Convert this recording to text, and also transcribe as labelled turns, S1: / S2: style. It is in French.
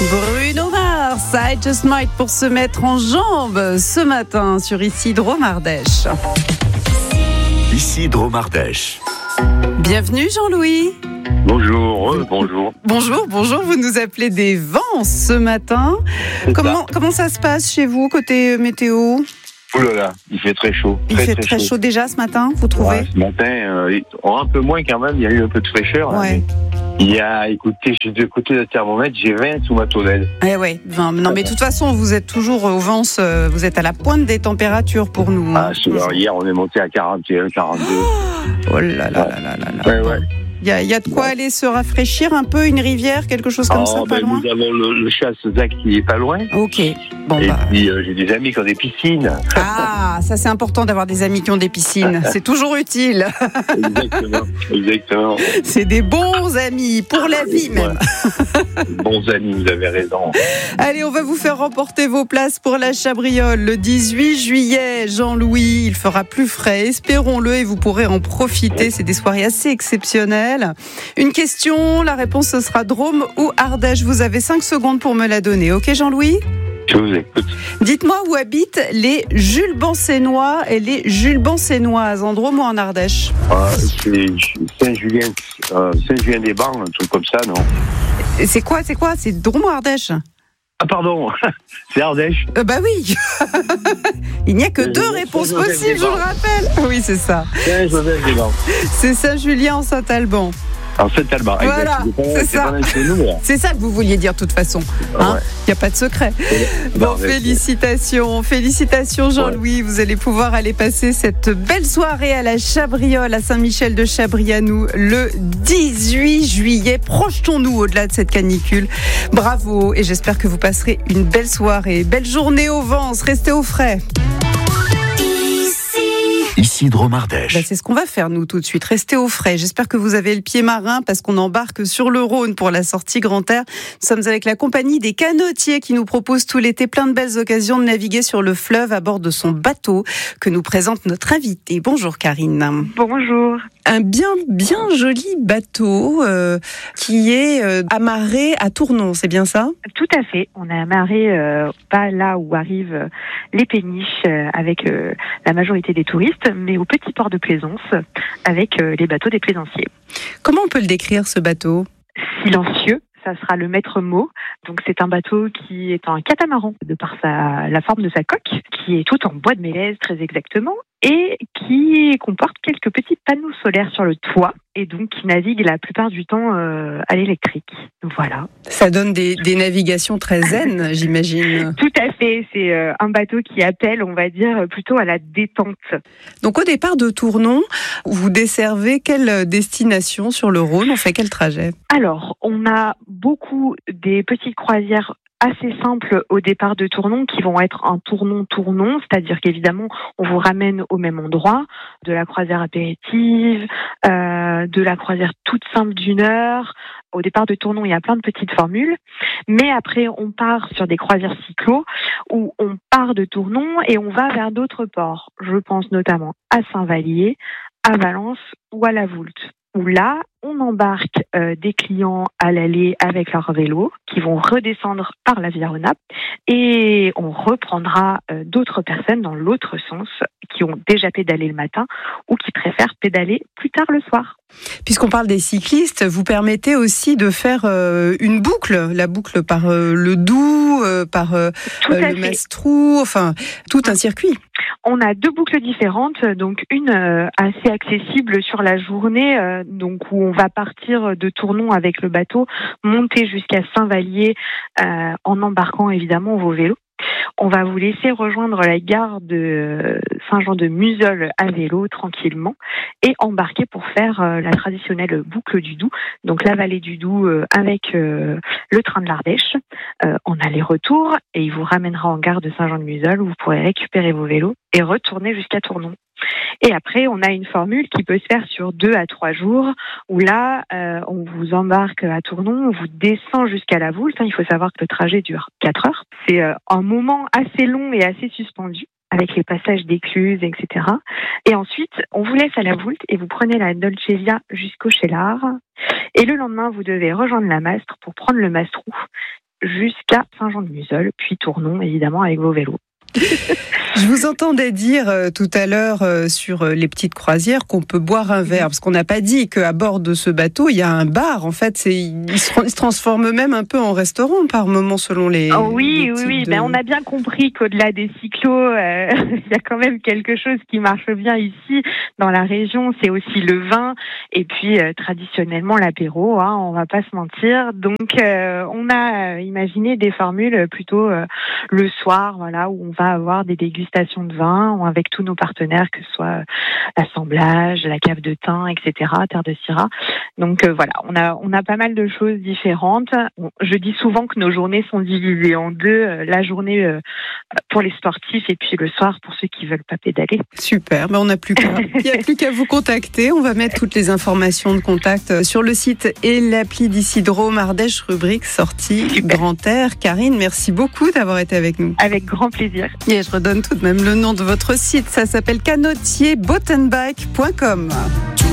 S1: Bruno Mars, I Just Might pour se mettre en jambes ce matin sur Ici Drôme Ardèche.
S2: Ici Drôme Ardèche.
S1: Bienvenue Jean-Louis.
S3: Bonjour, bonjour.
S1: Bonjour, vous nous appelez des Vents ce matin. Comment ça se passe chez vous côté météo ?
S3: Oh là là, il fait très chaud.
S1: Il fait très chaud déjà ce matin, vous trouvez ?
S3: Ouais, ce matin, un peu moins quand même, il y a eu un peu de fraîcheur.
S1: Ouais.
S3: Écoutez, j'ai de côté le thermomètre, j'ai 20 sous ma tonnelle.
S1: Ouais. Non, mais de toute façon, vous êtes toujours au Vence, vous êtes à la pointe des températures pour nous.
S3: Alors, hier, on est monté à 41, 42.
S1: Oh là là.
S3: Ouais.
S1: Il y a de quoi aller se rafraîchir un peu, une rivière, quelque chose comme ça, pas loin ?
S3: Nous avons le chasse-zac qui est pas loin.
S1: Ok.
S3: Puis j'ai des amis qui ont des piscines.
S1: Ah, ça c'est important d'avoir des amis qui ont des piscines. C'est toujours utile.
S3: Exactement.
S1: C'est des bons amis, pour la vie même.
S3: Ouais. Bons amis, vous avez raison.
S1: Allez, on va vous faire remporter vos places pour la Chabriole le 18 juillet. Jean-Louis, il fera plus frais, espérons-le, et vous pourrez en profiter. C'est des soirées assez exceptionnelles. Une question, la réponse ce sera Drôme ou Ardèche. Vous avez 5 secondes pour me la donner. Ok Jean-Louis ?
S3: Je vous écoute.
S1: Dites-moi où habitent les Jules Bancénois et les Jules Bancénoises, en Drôme ou en Ardèche ?
S3: C'est Saint-Julien-des-Bains, un truc comme ça, non ?
S1: C'est quoi ? C'est Drôme ou Ardèche ?
S3: Ah pardon, c'est Ardèche.
S1: Bah oui. Il n'y a que 2 réponses possibles, je le rappelle. Oui, c'est ça.
S3: Saint-Joseph-des-Bains.
S1: C'est Saint-Julien en Saint-Alban.
S3: En Saint-Alban.
S1: Voilà, c'est ça. C'est ça que vous vouliez dire de toute façon. Il n'y a pas de secret. Bon, félicitations Jean-Louis. Vous allez pouvoir aller passer cette belle soirée à la Chabriole à Saint-Michel de Chabrianou le 18 juillet. Projetons-nous au-delà de cette canicule. Bravo et j'espère que vous passerez une belle soirée. Belle journée au Vence. Restez au frais.
S2: Ici Drôme Ardèche.
S1: C'est ce qu'on va faire nous tout de suite, rester au frais. J'espère que vous avez le pied marin parce qu'on embarque sur le Rhône pour la sortie Grand Air. Nous sommes avec la compagnie des canotiers qui nous propose tout l'été plein de belles occasions de naviguer sur le fleuve à bord de son bateau que nous présente notre invitée. Bonjour Karine.
S4: Bonjour.
S1: Un bien joli bateau qui est amarré à Tournon, c'est bien ça ?
S4: Tout à fait. On est amarré pas là où arrivent les péniches avec la majorité des touristes, mais au petit port de Plaisance avec les bateaux des plaisanciers.
S1: Comment on peut le décrire ce bateau ?
S4: Silencieux. Ça sera le maître mot. Donc c'est un bateau qui est un catamaran de par la forme de sa coque, qui est tout en bois de mélèze très exactement, et qui comporte quelques petits panneaux solaires sur le toit, et donc qui navigue la plupart du temps à l'électrique. Voilà.
S1: Ça donne des navigations très zen, j'imagine.
S4: Tout à fait. C'est un bateau qui appelle, on va dire, plutôt à la détente.
S1: Donc au départ de Tournon, vous desservez quelle destination sur le Rhône ? On fait quel trajet ?
S4: Alors, on a beaucoup des petites croisières assez simples au départ de Tournon qui vont être un tournon-tournon, c'est-à-dire qu'évidemment on vous ramène au même endroit, de la croisière apéritive, de la croisière toute simple d'1 heure. Au départ de Tournon, il y a plein de petites formules, mais après on part sur des croisières cyclo où on part de Tournon et on va vers d'autres ports. Je pense notamment à Saint-Vallier, à Valence ou à la Voulte, où là, on embarque des clients à l'aller avec leur vélo qui vont redescendre par la Via Rhône et on reprendra d'autres personnes dans l'autre sens qui ont déjà pédalé le matin ou qui préfèrent pédaler plus tard le soir.
S1: Puisqu'on parle des cyclistes, vous permettez aussi de faire une boucle, la boucle par le Doubs, par le Mastrou, enfin tout un circuit.
S4: On a 2 boucles différentes, donc une assez accessible sur la journée, donc où on va partir de Tournon avec le bateau, monter jusqu'à Saint-Vallier en embarquant évidemment vos vélos. On va vous laisser rejoindre la gare de Saint-Jean-de-Museul à vélo tranquillement et embarquer pour faire la traditionnelle boucle du Doubs, donc la vallée du Doubs avec le train de l'Ardèche en aller-retour, et il vous ramènera en gare de Saint-Jean-de-Museul où vous pourrez récupérer vos vélos et retourner jusqu'à Tournon. Et après, on a une formule qui peut se faire sur 2 à 3 jours, où là, on vous embarque à Tournon, on vous descend jusqu'à la Voulte. Il faut savoir que le trajet dure 4 heures. C'est un moment assez long et assez suspendu, avec les passages d'écluses, etc. Et ensuite, on vous laisse à la Voulte et vous prenez la Dolce Via jusqu'au Cheylard. Et le lendemain, vous devez rejoindre la Mastre pour prendre le Mastrou jusqu'à Saint-Jean-de-Museul, puis Tournon évidemment avec vos vélos.
S1: Je vous entendais dire tout à l'heure sur les petites croisières qu'on peut boire un verre, parce qu'on n'a pas dit qu'à bord de ce bateau, il y a un bar. En fait, il se transforme même un peu en restaurant par moment selon les...
S4: Oui. Ben, on a bien compris qu'au-delà des cyclos, il y a quand même quelque chose qui marche bien ici, dans la région. C'est aussi le vin et puis traditionnellement l'apéro, hein, on va pas se mentir. Donc, on a imaginé des formules plutôt le soir, voilà, où on va avoir des dégustations de vin avec tous nos partenaires, que ce soit l'assemblage, la cave de thym, etc., terre de Syrah. Donc voilà, on a pas mal de choses différentes. Je dis souvent que nos journées sont divisées en deux, la journée pour les sportifs et puis le soir pour ceux qui veulent pas pédaler.
S1: Super, ben il n'y a plus qu'à vous contacter. On va mettre toutes les informations de contact sur le site et l'appli d'Isidro Ardèche, rubrique sortie
S4: Super.
S1: Grand Air. Karine, merci beaucoup d'avoir été avec nous.
S4: Avec grand plaisir.
S1: Et je redonne tout de même le nom de votre site, ça s'appelle canottierbottenbike.com.